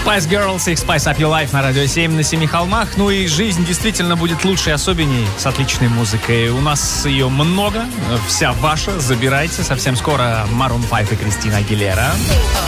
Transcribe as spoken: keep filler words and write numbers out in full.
Spice Girls, их Spice Up Your Life на Радио семь на Семи холмах. Ну и жизнь действительно будет лучше и особенней с отличной музыкой. У нас ее много, вся ваша, забирайте. Совсем скоро Maroon пять и Кристина Агилера.